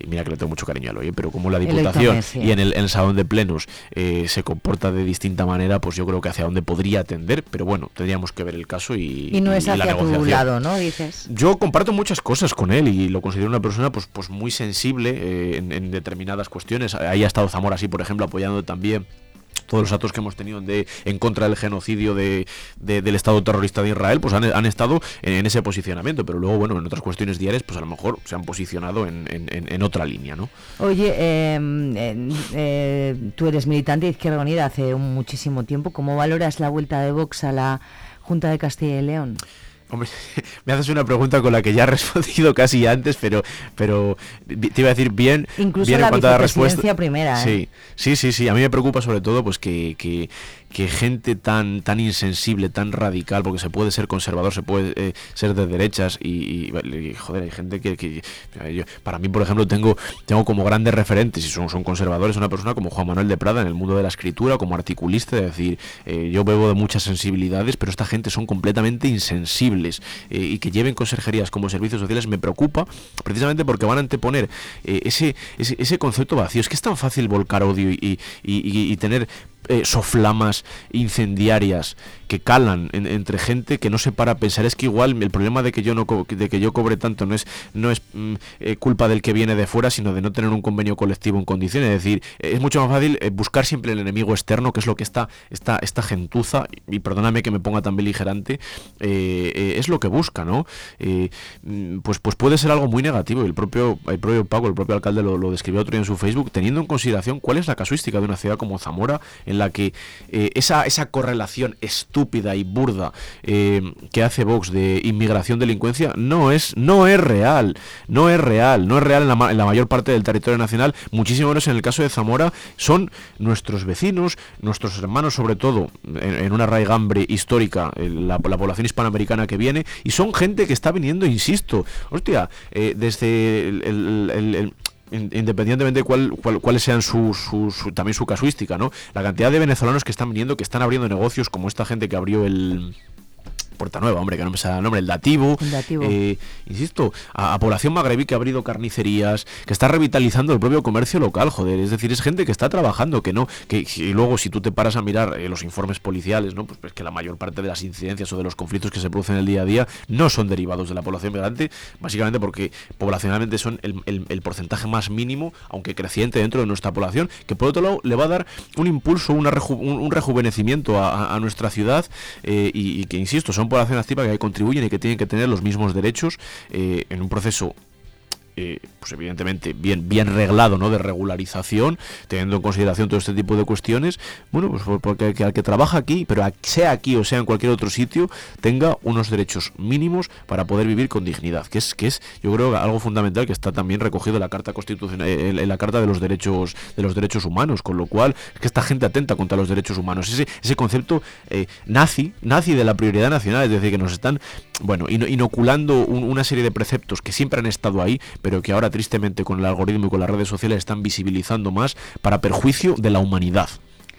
mira que le tengo mucho cariño a Eloy, pero como la Eloy Diputación Tomé, sí. y en el Salón de Plenos se comporta de distinta manera, pues yo creo que hacia dónde podría atender, pero bueno, tendríamos que ver el caso y no es la hacia tu negociación. lado, ¿no? Dices. Yo comparto muchas cosas con él y lo considero una persona pues muy sensible en determinadas cuestiones. Ahí ha estado Zamora, así por ejemplo, apoyando también todos los actos que hemos tenido en contra del genocidio del Estado terrorista de Israel, pues han estado en ese posicionamiento, pero luego, bueno, en otras cuestiones diarias, pues a lo mejor se han posicionado en otra línea, ¿no? Oye, tú eres militante de Izquierda Unida hace muchísimo tiempo. ¿Cómo valoras la vuelta de Vox a la Junta de Castilla y León? Hombre, me haces una pregunta con la que ya he respondido casi antes, pero te iba a decir bien, incluso bien la en cuanto a la respuesta. Vicepresidencia primera, ¿eh? Sí. A mí me preocupa sobre todo pues que gente tan insensible, tan radical, porque se puede ser conservador, se puede ser de derechas y joder, hay gente que yo, para mí, por ejemplo, tengo como grandes referentes, y son conservadores, una persona como Juan Manuel de Prada en el mundo de la escritura, como articulista, es decir, yo bebo de muchas sensibilidades, pero esta gente son completamente insensibles. Y que lleven conserjerías como servicios sociales me preocupa, precisamente porque van a anteponer ese concepto vacío. Es que es tan fácil volcar odio y tener soflamas incendiarias que calan entre gente que no se para a pensar. Es que igual el problema de que yo cobre tanto no es culpa del que viene de fuera, sino de no tener un convenio colectivo en condiciones. Es decir, es mucho más fácil buscar siempre el enemigo externo, que es lo que esta gentuza, y perdóname que me ponga tan beligerante, es lo que busca, ¿no? Pues puede ser algo muy negativo, y el propio Paco, el propio alcalde lo describió otro día en su Facebook, teniendo en consideración cuál es la casuística de una ciudad como Zamora, en la que esa correlación estúpida y burda que hace Vox de inmigración-delincuencia no es real en la mayor parte del territorio nacional, muchísimo menos en el caso de Zamora. Son nuestros vecinos, nuestros hermanos, sobre todo en una raigambre histórica, la población hispanoamericana que viene, y son gente que está viniendo, insisto, hostia, desde independientemente de cuáles sean también su casuística, ¿no? La cantidad de venezolanos que están viniendo, que están abriendo negocios, como esta gente que abrió el Puerta Nueva, hombre, que no me sale el nombre, el Dativo. Insisto, a población magrebí que ha abrido carnicerías, que está revitalizando el propio comercio local, joder, es decir, es gente que está trabajando, y luego si tú te paras a mirar los informes policiales, ¿no? Pues que la mayor parte de las incidencias o de los conflictos que se producen en el día a día no son derivados de la población migrante, básicamente porque poblacionalmente son el porcentaje más mínimo, aunque creciente dentro de nuestra población, que por otro lado le va a dar un impulso, un rejuvenecimiento a nuestra ciudad, y que, insisto, son población activa que contribuyen y que tienen que tener los mismos derechos en un proceso pues evidentemente bien reglado, ¿no?, de regularización, teniendo en consideración todo este tipo de cuestiones. Bueno, pues porque al que trabaja aquí, pero sea aquí o sea en cualquier otro sitio, tenga unos derechos mínimos para poder vivir con dignidad, que es yo creo algo fundamental, que está también recogido en la Carta Constitucional, en la Carta de los Derechos Humanos, con lo cual es que esta gente atenta contra los derechos humanos, ese concepto nazi de la prioridad nacional, es decir, que nos están inoculando una serie de preceptos que siempre han estado ahí, pero que ahora tristemente con el algoritmo y con las redes sociales están visibilizando más para perjuicio de la humanidad.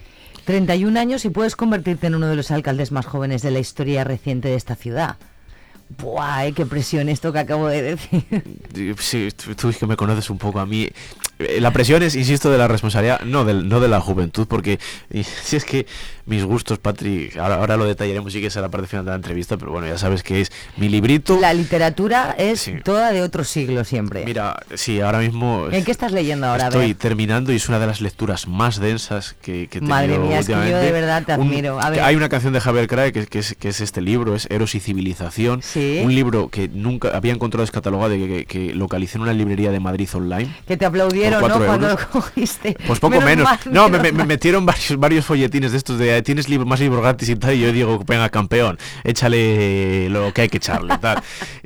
31 años y puedes convertirte en uno de los alcaldes más jóvenes de la historia reciente de esta ciudad. ¡Buah! ¡Qué presión esto que acabo de decir! Sí, tú es que me conoces un poco a mí. La presión es, insisto, de la responsabilidad, no de la juventud, porque si es que mis gustos, Patri, ahora lo detallaremos, sí que será la parte final de la entrevista, pero bueno, ya sabes que es mi librito. La literatura es toda de otro siglo siempre. Mira, sí, ahora mismo... ¿En qué estás leyendo ahora? Estoy terminando y es una de las lecturas más densas que he tenido. Madre mía, es que yo de verdad te admiro. Hay una canción de Javier Crae que es este libro, es Eros y Civilización. ¿Sí? Un libro que nunca había encontrado descatalogado y que localicé en una librería de Madrid online. Que te aplaudieron, ¿no?, cuando lo cogiste. Pues poco menos. No, me metieron varios folletines de estos de tienes más libros gratis y tal, y yo digo, venga, campeón, échale lo que hay que echarle, tal.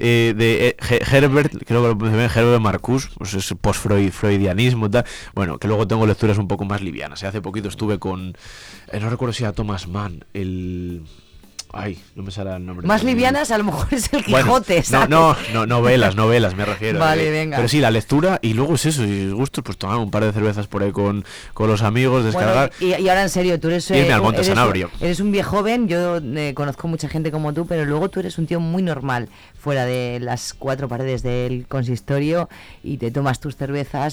De Herbert, creo que Herbert Marcuse, pues es post-freudianismo, tal. Bueno, que luego tengo lecturas un poco más livianas. Hace poquito estuve con, no recuerdo si era Thomas Mann, Ay, no me sale el nombre. Más livianas, a lo mejor es el Quijote, ¿sabes? No, novelas me refiero. Vale, venga. Pero sí, la lectura, y luego es eso, y gustos, pues tomar un par de cervezas por ahí con los amigos, descargar. Bueno, y ahora en serio, tú eres... irme al Monte Sanabria. Eres un viejo joven, yo conozco mucha gente como tú, pero luego tú eres un tío muy normal, fuera de las cuatro paredes del consistorio, y te tomas tus cervezas